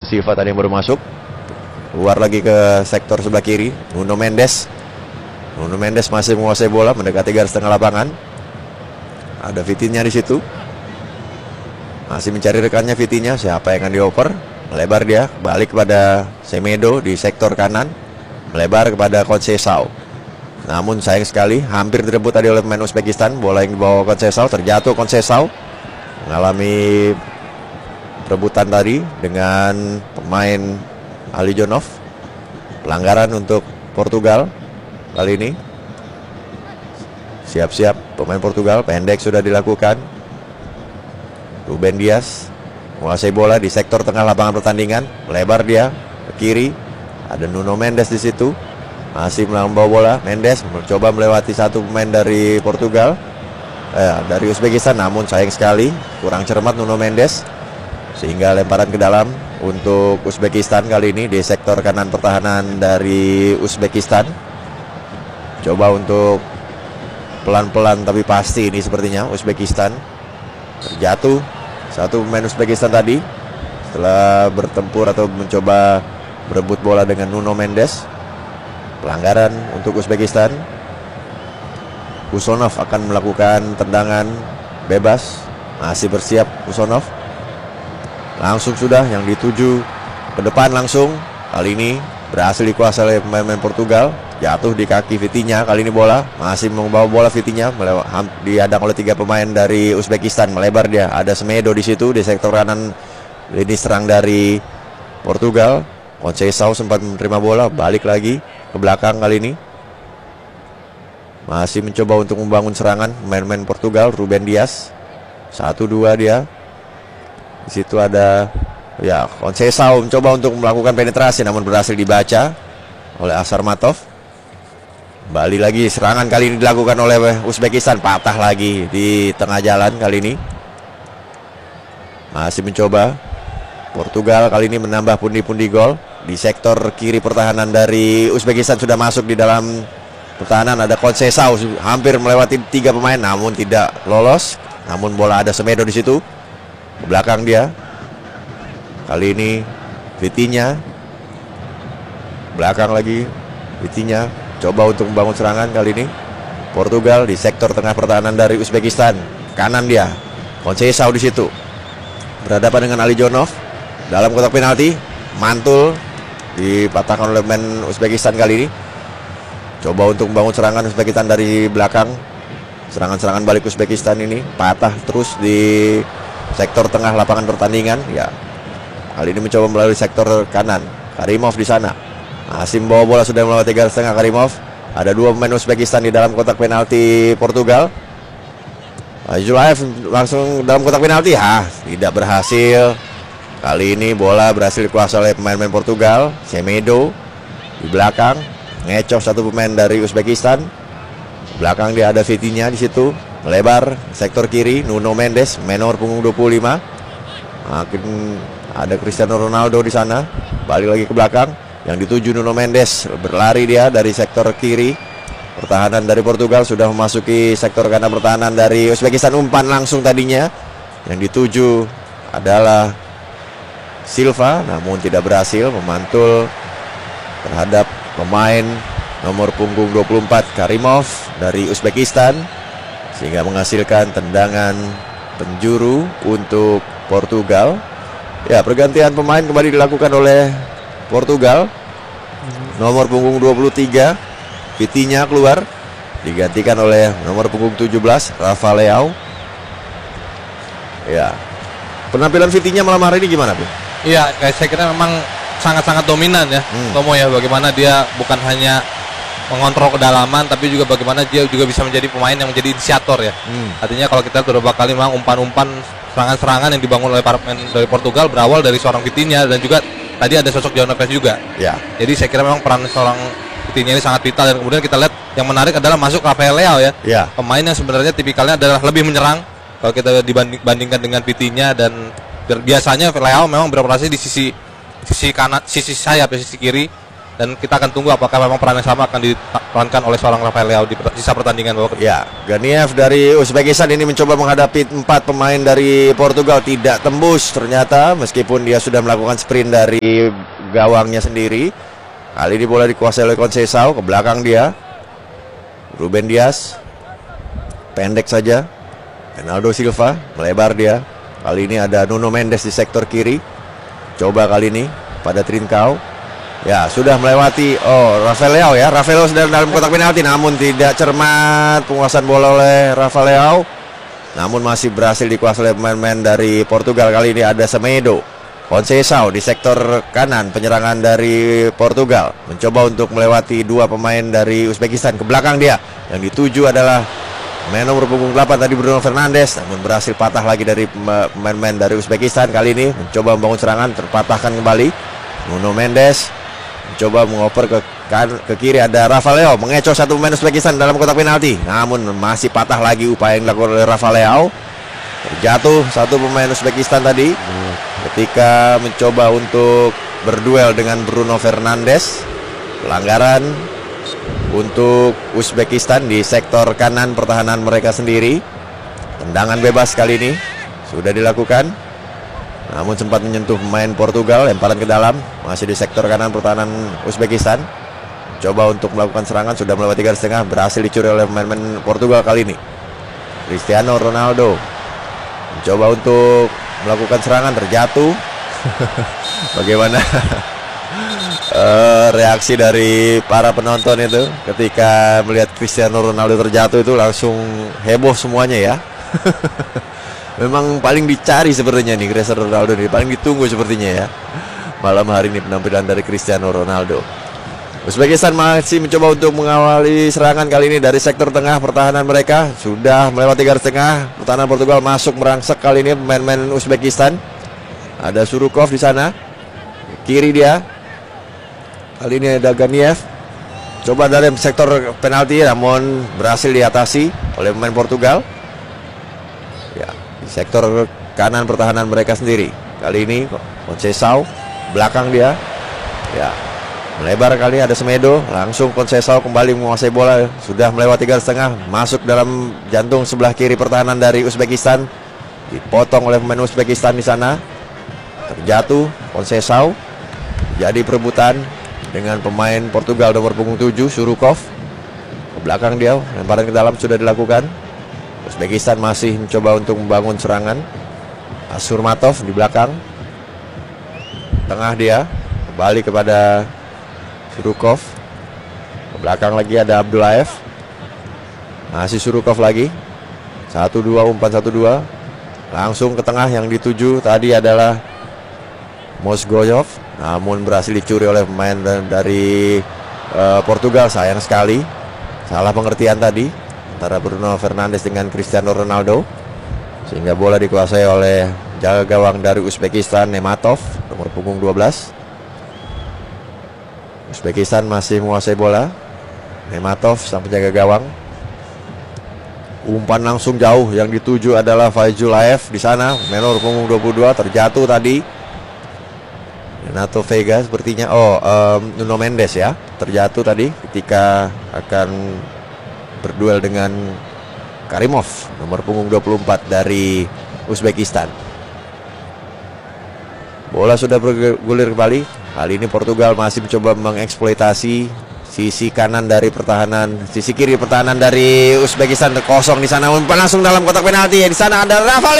Silva tadi yang baru masuk. Keluar lagi ke sektor sebelah kiri. Nuno Mendes. Nuno Mendes masih menguasai bola, mendekati garis tengah lapangan. Ada Vitinha di situ. Masih mencari rekannya Vitinha. Siapa yang akan dioper? Melebar dia, balik kepada Semedo di sektor kanan. Melebar kepada Conceição. Namun sayang sekali, hampir direbut tadi oleh pemain Uzbekistan. Bola yang dibawa Conceição, terjatuh Conceição. Mengalami rebutan tadi dengan pemain Alijonov. Pelanggaran untuk Portugal kali ini. Siap-siap pemain Portugal, pendek sudah dilakukan. Ruben Dias menguasai bola di sektor tengah lapangan pertandingan. Melebar dia ke kiri. Ada Nuno Mendes di situ. Masih membawa bola. Mendes mencoba melewati satu pemain dari Portugal, dari Uzbekistan. Namun sayang sekali kurang cermat Nuno Mendes, sehingga lemparan ke dalam untuk Uzbekistan kali ini di sektor kanan pertahanan dari Uzbekistan. Coba untuk pelan-pelan tapi pasti ini sepertinya Uzbekistan. Terjatuh satu pemain Uzbekistan tadi setelah bertempur atau mencoba berebut bola dengan Nuno Mendes. Pelanggaran untuk Uzbekistan. Usonov akan melakukan tendangan bebas. Masih bersiap Usonov. Langsung sudah yang dituju ke depan langsung. Kali ini berhasil dikuasai oleh pemain Portugal. Jatuh di kaki Vitinha. Kali ini bola masih membawa bola Vitinha, dihadang oleh 3 pemain dari Uzbekistan. Melebar dia. Ada Semedo di situ di sektor kanan lini serang dari Portugal. Conceição sempat menerima bola, balik lagi ke belakang kali ini. Masih mencoba untuk membangun serangan pemain Portugal. Ruben Dias 1-2 dia. Di situ ada Conceição mencoba untuk melakukan penetrasi, namun berhasil dibaca oleh Asarmatov. Kembali lagi serangan kali ini dilakukan oleh Uzbekistan. Patah lagi di tengah jalan kali ini. Masih mencoba. Portugal kali ini menambah pundi-pundi gol. Di sektor kiri pertahanan dari Uzbekistan sudah masuk di dalam pertahanan. Ada Conceição hampir melewati 3 pemain, namun tidak lolos. Namun bola ada Semedo di situ. Ke belakang dia. Kali ini Vitinha. Belakang lagi Vitinha. Coba untuk membangun serangan kali ini. Portugal di sektor tengah pertahanan dari Uzbekistan. Kanan dia. Conceição di situ. Berhadapan dengan Alijonov. Dalam kotak penalti. Mantul. Dipatahkan oleh pemain Uzbekistan kali ini. Coba untuk membangun serangan Uzbekistan dari belakang. Serangan-serangan balik Uzbekistan ini patah terus di sektor tengah lapangan pertandingan. Ya, kali ini mencoba melalui sektor kanan. Karimov di sana masih membawa bola, sudah melewati garis tengah Karimov. Ada 2 pemain Uzbekistan di dalam kotak penalti Portugal. Julaev langsung dalam kotak penalti. Tidak berhasil. Kali ini bola berhasil dikuasai oleh pemain Portugal. Semedo di belakang, ngecoh satu pemain dari Uzbekistan. Belakang dia ada Vitinha di situ. Melebar sektor kiri. Nuno Mendes, menor punggung 25. Makin ada Cristiano Ronaldo di sana. Balik lagi ke belakang. Yang dituju Nuno Mendes. Berlari dia dari sektor kiri. Pertahanan dari Portugal sudah memasuki sektor kanan pertahanan dari Uzbekistan. Umpan langsung tadinya. Yang dituju adalah Silva, namun tidak berhasil memantul terhadap pemain nomor punggung 24 Karimov dari Uzbekistan, sehingga menghasilkan tendangan penjuru untuk Portugal. Ya, pergantian pemain kembali dilakukan oleh Portugal. Nomor punggung 23 Vitinha keluar, digantikan oleh nomor punggung 17 Rafa Leao. Ya, penampilan Vitinha malam hari ini gimana, Bu? Iya, saya kira memang sangat-sangat dominan ya, Tomo ya. Bagaimana dia bukan hanya mengontrol kedalaman, tapi juga bagaimana dia juga bisa menjadi pemain yang menjadi inisiator ya. Artinya kalau kita beberapa kali memang umpan-umpan serangan-serangan yang dibangun oleh para pemain dari Portugal berawal dari seorang Vitinha, dan juga tadi ada sosok João Neves juga. Ya. Jadi saya kira memang peran seorang Vitinha ini sangat vital, dan kemudian kita lihat yang menarik adalah masuk Rafael Leao ya. Pemain yang sebenarnya tipikalnya adalah lebih menyerang kalau kita dibandingkan dengan Vitinha, dan biasanya Leao memang beroperasi di sisi kanan, sisi sayap, sisi kiri. dan kita akan tunggu apakah memang peran yang sama akan diperankan oleh seorang Rafael Leao di sisa pertandingan babak kedua. Ya, Ganiev dari Uzbekistan ini mencoba menghadapi 4 pemain dari Portugal, tidak tembus ternyata meskipun dia sudah melakukan sprint dari gawangnya sendiri. Kali ini bola dikuasai oleh Conceição, ke belakang dia Ruben Dias, pendek saja Bernardo Silva, melebar dia. Kali ini ada Nuno Mendes di sektor kiri. Coba kali ini pada Trincao. Ya, sudah melewati Rafael Leao ya. Rafael Leao sedang dalam kotak penalti, namun tidak cermat penguasaan bola oleh Rafael Leao. Namun masih berhasil dikuasai oleh pemain-pemain dari Portugal. Kali ini ada Semedo, Conceição di sektor kanan, penyerangan dari Portugal. Mencoba untuk melewati 2 pemain dari Uzbekistan, ke belakang dia. Yang dituju adalah pemain nomor punggung 8 tadi Bruno Fernandes, namun berhasil patah lagi dari pemain-pemain dari Uzbekistan. Kali ini mencoba membangun serangan, terpatahkan kembali. Nuno Mendes mencoba mengoper ke kiri, ada Rafael Leao mengecoh satu pemain Uzbekistan dalam kotak penalti, namun masih patah lagi upaya yang dilakukan oleh Rafael Leao. Terjatuh satu pemain Uzbekistan tadi ketika mencoba untuk berduel dengan Bruno Fernandes. Pelanggaran untuk Uzbekistan di sektor kanan pertahanan mereka sendiri. Tendangan bebas kali ini sudah dilakukan, namun sempat menyentuh pemain Portugal. Lemparan ke dalam, masih di sektor kanan pertahanan Uzbekistan. Coba untuk melakukan serangan, sudah melewati garis tengah, berhasil dicuri oleh pemain Portugal kali ini. Cristiano Ronaldo mencoba untuk melakukan serangan, terjatuh. Bagaimana reaksi dari para penonton itu ketika melihat Cristiano Ronaldo terjatuh, itu langsung heboh semuanya ya. Memang paling dicari sepertinya nih Cristiano Ronaldo nih, paling ditunggu sepertinya ya malam hari ini penampilan dari Cristiano Ronaldo. Uzbekistan masih mencoba untuk mengawali serangan kali ini dari sektor tengah pertahanan mereka. Sudah melewati garis tengah, pertahanan Portugal masuk merangsek kali ini pemain-pemain Uzbekistan. Ada Surukov di sana, kiri dia. Kali ini ada Ganiev. Coba dari sektor penalti, namun berhasil diatasi oleh pemain Portugal. Ya, di sektor kanan pertahanan mereka sendiri. Kali ini Conceição, belakang dia. Ya, melebar kali ini ada Semedo. Langsung Conceição kembali menguasai bola. Sudah melewati garis tengah, masuk dalam jantung sebelah kiri pertahanan dari Uzbekistan. Dipotong oleh pemain Uzbekistan di sana. Terjatuh Conceição. Jadi perebutan dengan pemain Portugal nomor punggung 7 Surukov. Ke belakang dia, lemparan ke dalam sudah dilakukan. Uzbekistan masih mencoba untuk membangun serangan. Asurmatov di belakang. Tengah dia, kembali kepada Surukov. Ke belakang lagi ada Abdullaev. Masih Surukov lagi. 1-2, umpan 1-2. Langsung ke tengah, yang dituju tadi adalah Mozgoyov, namun berhasil dicuri oleh pemain dari Portugal. Sayang sekali, salah pengertian tadi antara Bruno Fernandes dengan Cristiano Ronaldo, sehingga bola dikuasai oleh jaga gawang dari Uzbekistan, Nematov, nomor punggung 12. Uzbekistan masih menguasai bola. Nematov sang penjaga gawang. Umpan langsung jauh, yang dituju adalah Faizullaev di sana, nomor punggung 22, terjatuh tadi. Renato Vega sepertinya, Nuno Mendes ya, terjatuh tadi ketika akan berduel dengan Karimov, nomor punggung 24 dari Uzbekistan. Bola sudah bergulir kembali. Kali ini Portugal masih mencoba mengeksploitasi sisi kanan dari pertahanan, sisi kiri pertahanan dari Uzbekistan, kosong di sana. Umpan langsung dalam kotak penalti. Di sana ada Rafael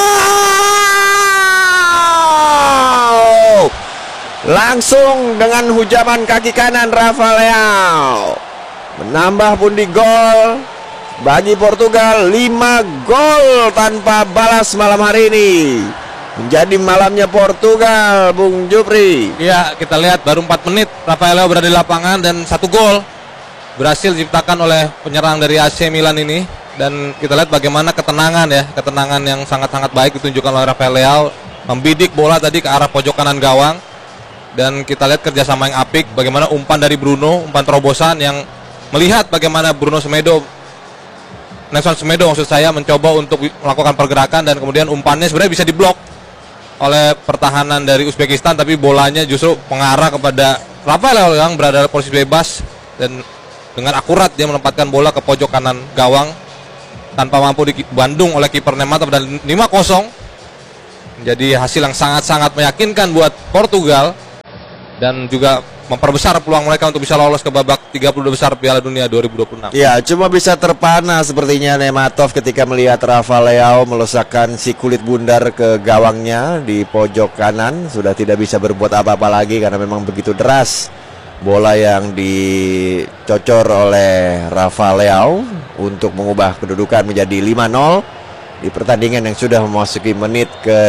Leao. Langsung dengan hujaman kaki kanan Rafael Leao menambah pundi gol bagi Portugal. 5 gol tanpa balas malam hari ini. Menjadi malamnya Portugal, Bung Jupri. Ya, kita lihat baru 4 menit Rafael Leao berada di lapangan dan 1 gol berhasil diciptakan oleh penyerang dari AC Milan ini. Dan kita lihat bagaimana ketenangan yang sangat-sangat baik ditunjukkan oleh Rafael Leao, membidik bola tadi ke arah pojok kanan gawang. Dan kita lihat kerjasama yang apik, bagaimana umpan dari Bruno, umpan terobosan yang melihat bagaimana Nelson Semedo maksud saya mencoba untuk melakukan pergerakan, dan kemudian umpannya sebenarnya bisa diblok oleh pertahanan dari Uzbekistan, tapi bolanya justru mengarah kepada Rafael yang berada di posisi bebas dan dengan akurat dia menempatkan bola ke pojok kanan gawang tanpa mampu dibandung oleh kiper Nematov, dan 5-0 menjadi hasil yang sangat-sangat meyakinkan buat Portugal dan juga memperbesar peluang mereka untuk bisa lolos ke babak 32 besar Piala Dunia 2026. Ya, cuma bisa terpana sepertinya Nematov ketika melihat Rafael melesakkan si kulit bundar ke gawangnya di pojok kanan. Sudah tidak bisa berbuat apa-apa lagi karena memang begitu deras bola yang dicocor oleh Rafael untuk mengubah kedudukan menjadi 5-0 di pertandingan yang sudah memasuki menit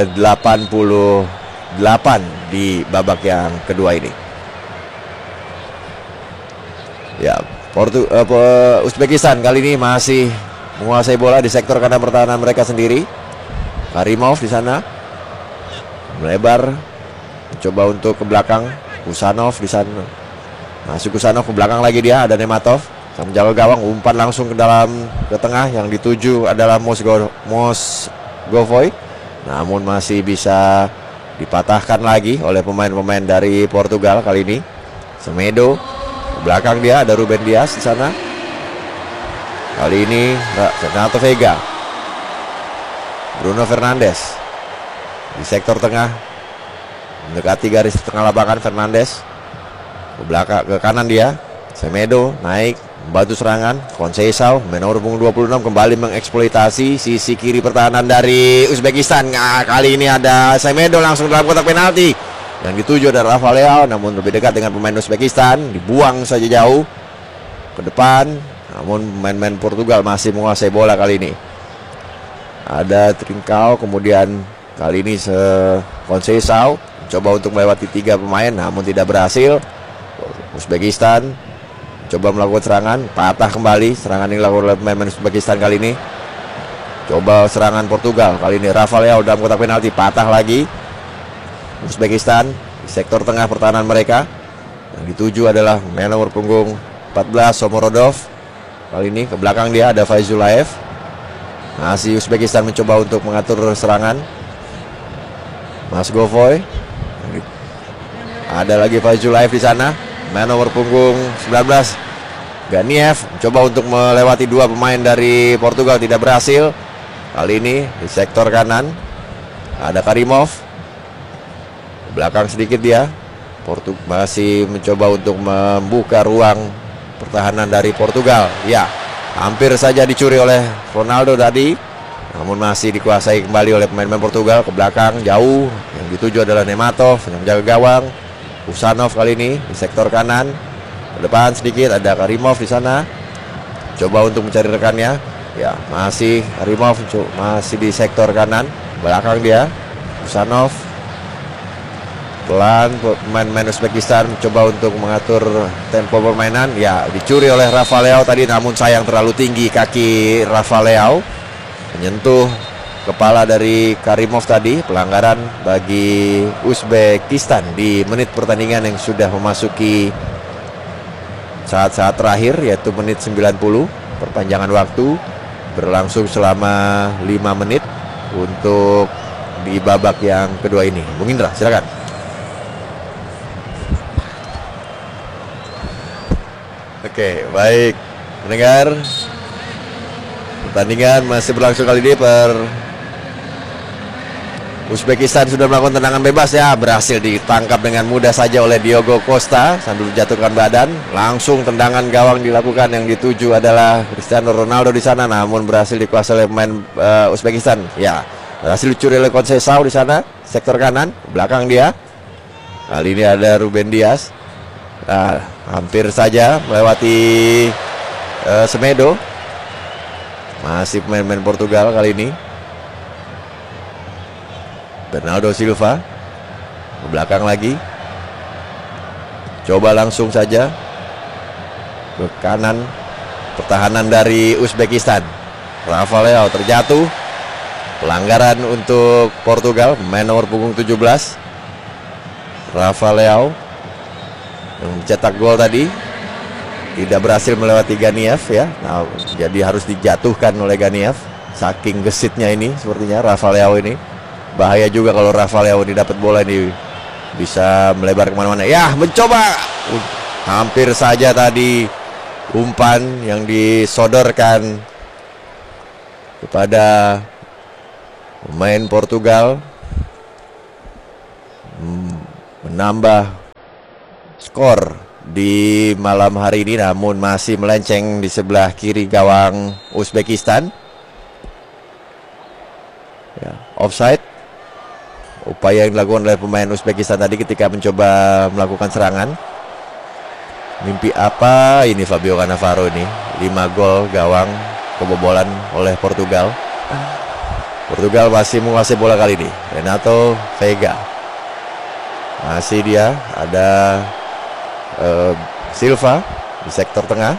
ke-88 di babak yang kedua ini. Ya, Uzbekistan kali ini masih menguasai bola di sektor kanan pertahanan mereka sendiri. Karimov di sana melebar, coba untuk ke belakang. Kusanov di sana, masuk Kusanov ke belakang lagi, dia ada Nematov sang menjaga gawang, umpan langsung ke tengah, yang dituju adalah Mosgovoy, namun masih bisa dipatahkan lagi oleh pemain-pemain dari Portugal kali ini. Semedo belakang, dia ada Ruben Dias di sana. Kali ini Renato Vega, Bruno Fernandes di sektor tengah mendekati garis tengah lapangan. Fernandes ke belakang, ke kanan dia. Semedo naik membantu serangan. Conceição nomor 26 kembali mengeksploitasi sisi kiri pertahanan dari Uzbekistan. Nah, kali ini ada Semedo langsung dalam kotak penalti. Yang dituju adalah Rafael, namun lebih dekat dengan pemain Uzbekistan, dibuang saja jauh ke depan. Namun pemain-pemain Portugal masih menguasai bola kali ini. Ada Trincao, kemudian kali ini Conceição coba untuk melewati 3 pemain, namun tidak berhasil. Uzbekistan coba melakukan serangan, patah kembali. Serangan yang dilakukan oleh pemain Uzbekistan kali ini. Coba serangan Portugal, kali ini Rafael dalam kotak penalti, patah lagi. Uzbekistan di sektor tengah pertahanan mereka. Yang dituju adalah nomor punggung 14 Somorodov. Kali ini ke belakang dia ada Faizulaev. Masih Uzbekistan mencoba untuk mengatur serangan. Mosgovoy. Ada lagi Faizulaev di sana. Nomor punggung 19 Ganiev mencoba untuk melewati 2 pemain dari Portugal, tidak berhasil. Kali ini di sektor kanan ada Karimov. Belakang sedikit dia. Masih mencoba untuk membuka ruang pertahanan dari Portugal. Ya, hampir saja dicuri oleh Ronaldo tadi, namun masih dikuasai kembali oleh pemain-pemain Portugal. Ke belakang jauh, yang dituju adalah Nematov yang menjaga gawang. Kusanov kali ini di sektor kanan. Ke depan sedikit ada Karimov di sana. Coba untuk mencari rekannya. Ya, masih Karimov masih di sektor kanan. Belakang dia Kusanov. Pelan pemain-pemain Uzbekistan coba untuk mengatur tempo permainan. Ya, dicuri oleh Rafael tadi, namun sayang terlalu tinggi kaki Rafael menyentuh kepala dari Karimov tadi. Pelanggaran bagi Uzbekistan di menit pertandingan yang sudah memasuki saat-saat terakhir, yaitu menit 90. Perpanjangan waktu berlangsung selama 5 menit untuk di babak yang kedua ini. Bung Indra, silakan. Oke, baik mendengar, pertandingan masih berlangsung kali ini. Uzbekistan sudah melakukan tendangan bebas, ya, berhasil ditangkap dengan mudah saja oleh Diogo Costa sambil menjatuhkan badan. Langsung tendangan gawang dilakukan, yang dituju adalah Cristiano Ronaldo di sana, namun berhasil dikuasai oleh pemain Uzbekistan. Ya, berhasil dicuri oleh Conceição di sana, sektor kanan, belakang dia. Kali ini ada Ruben Dias. Nah, hampir saja melewati Semedo. Masih pemain-pemain Portugal kali ini. Bernardo Silva ke belakang lagi. Coba langsung saja ke kanan pertahanan dari Uzbekistan. Rafael terjatuh. Pelanggaran untuk Portugal, pemain nomor punggung 17 Rafael yang mencetak gol tadi tidak berhasil melewati Ganiev, ya. Nah, jadi harus dijatuhkan oleh Ganiev. Saking gesitnya ini sepertinya Rafael ini. Bahaya juga kalau Rafael ini dapat bola di bisa melebar kemana-mana. Ya, mencoba. Hampir saja tadi umpan yang disodorkan kepada pemain Portugal menambah skor di malam hari ini, namun masih melenceng di sebelah kiri gawang Uzbekistan. Ya, offside. Upaya yang dilakukan oleh pemain Uzbekistan tadi ketika mencoba melakukan serangan. Mimpi apa ini Fabio Cannavaro ini? 5 gol gawang kebobolan oleh Portugal. Portugal masih menguasai bola kali ini. Renato Veiga. Masih dia, ada Silva di sektor tengah.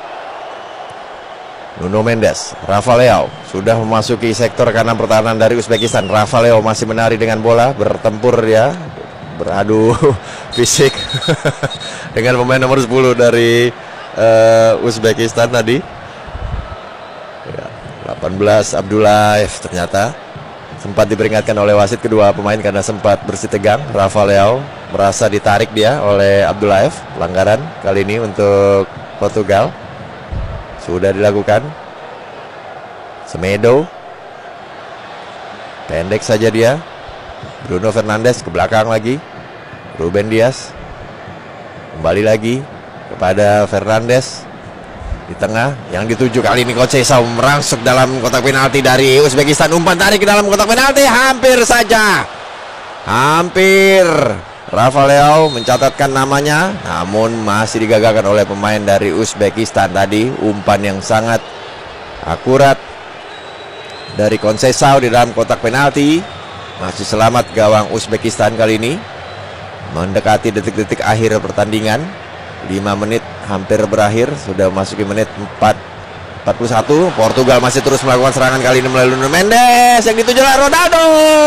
Nuno Mendes, Rafa Leao sudah memasuki sektor kanan pertahanan dari Uzbekistan. Rafa Leao masih menari dengan bola, bertempur ya, beradu fisik dengan pemain nomor 10 dari Uzbekistan tadi. Ya, 18 Abdullaev ternyata sempat diperingatkan oleh wasit kedua pemain karena sempat bersih tegang. Rafa Leao merasa ditarik dia oleh Abdullaev. Pelanggaran kali ini untuk Portugal sudah dilakukan. Semedo pendek saja dia. Bruno Fernandes ke belakang lagi. Ruben Dias kembali lagi kepada Fernandes di tengah, yang dituju kali ini Conceição merangsek dalam kotak penalti dari Uzbekistan. Umpan tarik ke dalam kotak penalti, hampir saja, hampir Rafa Leao mencatatkan namanya, namun masih digagalkan oleh pemain dari Uzbekistan tadi. Umpan yang sangat akurat dari Conceição di dalam kotak penalti. Masih selamat gawang Uzbekistan kali ini. Mendekati detik-detik akhir pertandingan. 5 menit hampir berakhir, sudah memasuki menit 41. Portugal masih terus melakukan serangan kali ini melalui Nuno Mendes, yang dituju oleh Ronaldo.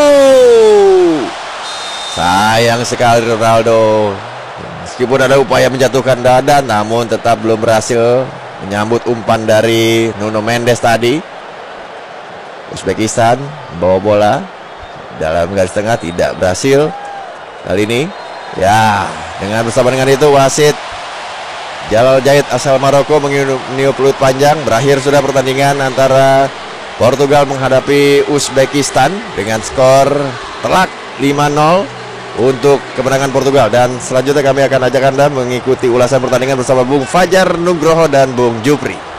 Sayang sekali Ronaldo. Meskipun ada upaya menjatuhkan dada, namun tetap belum berhasil menyambut umpan dari Nuno Mendes tadi. Uzbekistan membawa bola dalam garis tengah, tidak berhasil kali ini. Ya, bersama dengan itu wasit Jalal Jahid asal Maroko meniup peluit panjang. Berakhir sudah pertandingan antara Portugal menghadapi Uzbekistan dengan skor telak 5-0 untuk kemenangan Portugal. Dan selanjutnya kami akan ajak Anda mengikuti ulasan pertandingan bersama Bung Fajar Nugroho dan Bung Jupri.